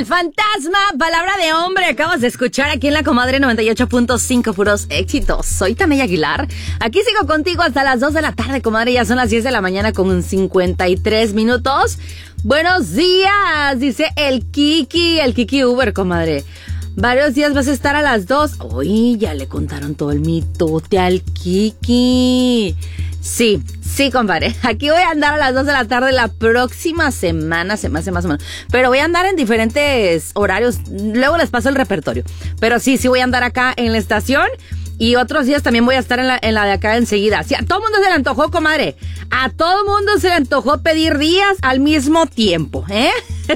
El fantasma, palabra de hombre, acabas de escuchar aquí en La Comadre 98.5, puros éxitos. Soy Tania Aguilar, aquí sigo contigo hasta las 2 de la tarde, comadre, ya son las 10 de la mañana con 53 minutos. Buenos días, dice el Kiki Uber, comadre. Varios días vas a estar a las 2. Uy, ya le contaron todo el mitote al Kiki. Sí, compadre. Aquí voy a andar a las 2 de la tarde la próxima semana, se me hace más o menos. Pero voy a andar en diferentes horarios. Luego les paso el repertorio. Pero sí voy a andar acá en la estación. Y otros días también voy a estar en la de acá enseguida. Sí, a todo mundo se le antojó, comadre. A todo mundo se le antojó pedir días al mismo tiempo, ¿eh?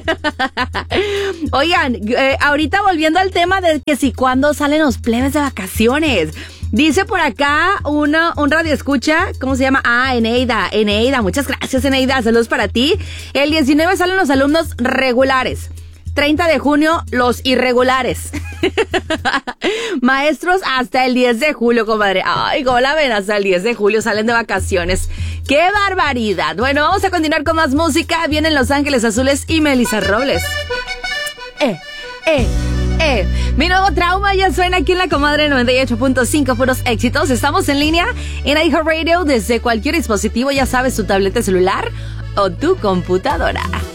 Oigan, ahorita volviendo al tema de que si cuándo salen los plebes de vacaciones. Dice por acá un radio escucha, ¿cómo se llama? Eneida, muchas gracias, Eneida, saludos para ti. El 19 salen los alumnos regulares. 30 de junio, los irregulares. Maestros hasta el 10 de julio, comadre. Ay, ¿cómo la ven? Hasta el 10 de julio salen de vacaciones. ¡Qué barbaridad! Bueno, vamos a continuar con más música. Vienen Los Ángeles Azules y Melissa Robles. Mi nuevo trauma ya suena aquí en La Comadre 98.5, puros éxitos. Estamos en línea en iHeartRadio desde cualquier dispositivo, ya sabes, tu tableta celular o tu computadora.